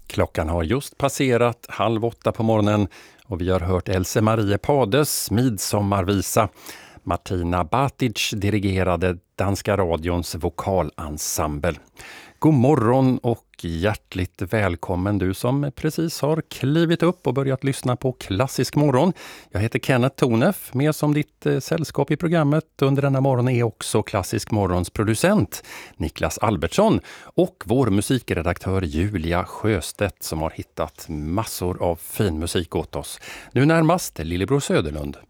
Klockan har just passerat 7:30 på morgonen och vi har hört Else Marie Pades midsommarvisa. Martina Batic dirigerade Danska radions vokalensemble. God morgon och hjärtligt välkommen du som precis har klivit upp och börjat lyssna på Klassisk morgon. Jag heter Kenneth Tonef, med som ditt sällskap i programmet under denna morgon är också Klassisk morgons producent Niklas Albertsson och vår musikredaktör Julia Sjöstedt som har hittat massor av fin musik åt oss. Nu närmast Lillebror Söderlund.